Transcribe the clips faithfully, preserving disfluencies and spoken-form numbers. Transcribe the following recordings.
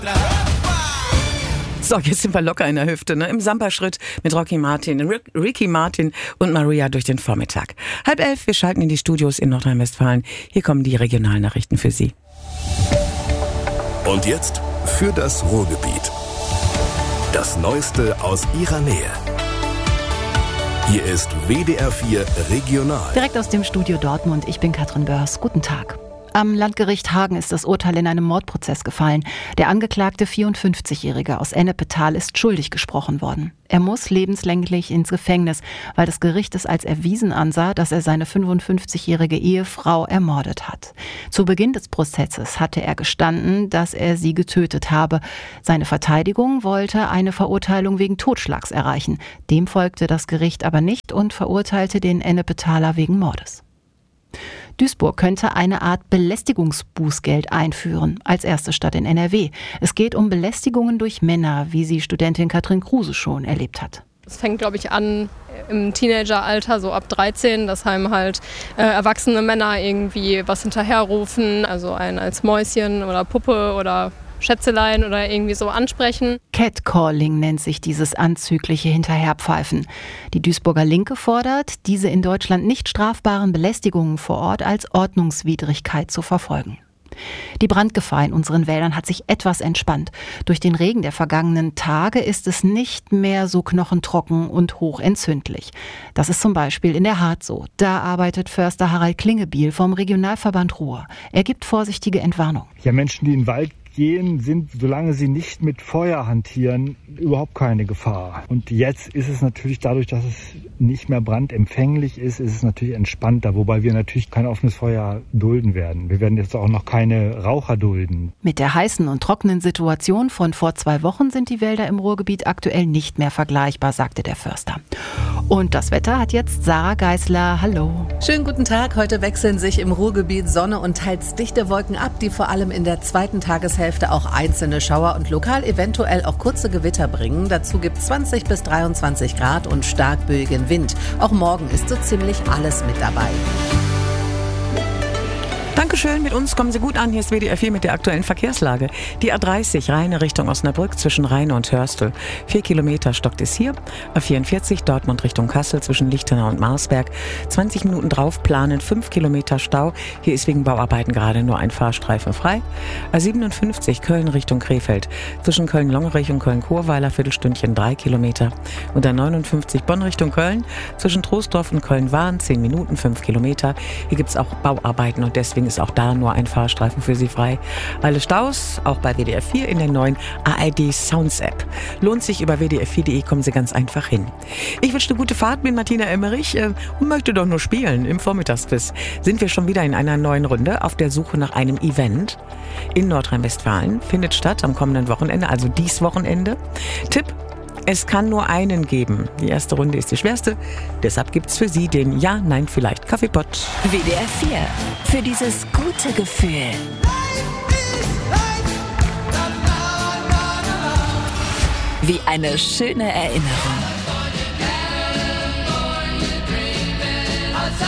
So, jetzt sind wir locker in der Hüfte, ne? Im Samba-Schritt mit Rocky Martin, Rick, Ricky Martin und Maria durch den Vormittag. Halb elf, wir schalten in die Studios in Nordrhein-Westfalen. Hier kommen die Regionalnachrichten für Sie. Und jetzt für das Ruhrgebiet. Das Neueste aus Ihrer Nähe. Hier ist W D R vier Regional. Direkt aus dem Studio Dortmund, ich bin Katrin Börs. Guten Tag. Am Landgericht Hagen ist das Urteil in einem Mordprozess gefallen. Der angeklagte vierundfünfzigjährige aus Ennepetal ist schuldig gesprochen worden. Er muss lebenslänglich ins Gefängnis, weil das Gericht es als erwiesen ansah, dass er seine fünfundfünfzigjährige Ehefrau ermordet hat. Zu Beginn des Prozesses hatte er gestanden, dass er sie getötet habe. Seine Verteidigung wollte eine Verurteilung wegen Totschlags erreichen. Dem folgte das Gericht aber nicht und verurteilte den Ennepetaler wegen Mordes. Duisburg könnte eine Art Belästigungsbußgeld einführen, als erste Stadt in N R W. Es geht um Belästigungen durch Männer, wie sie Studentin Katrin Kruse schon erlebt hat. Es fängt, glaube ich, an im Teenageralter, so ab dreizehn, dass einem halt äh, erwachsene Männer irgendwie was hinterherrufen, also einen als Mäuschen oder Puppe oder Schätzelein oder irgendwie so ansprechen. Catcalling nennt sich dieses anzügliche Hinterherpfeifen. Die Duisburger Linke fordert, diese in Deutschland nicht strafbaren Belästigungen vor Ort als Ordnungswidrigkeit zu verfolgen. Die Brandgefahr in unseren Wäldern hat sich etwas entspannt. Durch den Regen der vergangenen Tage ist es nicht mehr so knochentrocken und hochentzündlich. Das ist zum Beispiel in der Harz so. Da arbeitet Förster Harald Klingebiel vom Regionalverband Ruhr. Er gibt vorsichtige Entwarnung. Ja, Menschen, die in den Wald gehen, sind, solange sie nicht mit Feuer hantieren, überhaupt keine Gefahr. Und jetzt ist es natürlich dadurch, dass es nicht mehr brandempfänglich ist, ist es natürlich entspannter, wobei wir natürlich kein offenes Feuer dulden werden. Wir werden jetzt auch noch keine Raucher dulden. Mit der heißen und trockenen Situation von vor zwei Wochen sind die Wälder im Ruhrgebiet aktuell nicht mehr vergleichbar, sagte der Förster. Und das Wetter hat jetzt Sarah Geisler. Hallo. Schönen guten Tag. Heute wechseln sich im Ruhrgebiet Sonne und teils dichte Wolken ab, die vor allem in der zweiten Tageshälfte auch einzelne Schauer und lokal eventuell auch kurze Gewitter bringen. Dazu gibt es zwanzig bis dreiundzwanzig Grad und stark böigen Wind. Auch morgen ist so ziemlich alles mit dabei. Dankeschön, mit uns kommen Sie gut an. Hier ist W D R vier mit der aktuellen Verkehrslage. Die A dreißig, Rheine Richtung Osnabrück zwischen Rheine und Hörstel. Vier Kilometer stockt es hier. A vierundvierzig, Dortmund Richtung Kassel zwischen Lichtenau und Marsberg. zwanzig Minuten drauf planen, fünf Kilometer Stau. Hier ist wegen Bauarbeiten gerade nur ein Fahrstreifen frei. A siebenundfünfzig, Köln Richtung Krefeld. Zwischen Köln-Longerich und Köln-Chorweiler, Viertelstündchen, drei Kilometer. Und A neunundfünfzig, Bonn Richtung Köln. Zwischen Troisdorf und Köln-Wahn, zehn Minuten, fünf Kilometer. Hier gibt es auch Bauarbeiten und deswegen ist auch da nur ein Fahrstreifen für Sie frei. Alle Staus, auch bei W D R vier in der neuen A R D Sounds App. Lohnt sich, über w d r vier punkt de kommen Sie ganz einfach hin. Ich wünsche eine gute Fahrt mit Martina Emmerich äh, und möchte doch nur spielen. Im Vormittagsquiz sind wir schon wieder in einer neuen Runde auf der Suche nach einem Event. In Nordrhein-Westfalen findet statt am kommenden Wochenende, also dies Wochenende. Tipp: Es kann nur einen geben. Die erste Runde ist die schwerste. Deshalb gibt's für Sie den Ja, Nein, Vielleicht Kaffeepott. W D R vier. Für dieses gute Gefühl. Wie eine schöne Erinnerung.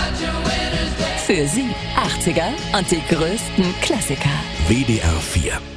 Für Sie achtziger und die größten Klassiker. W D R vier.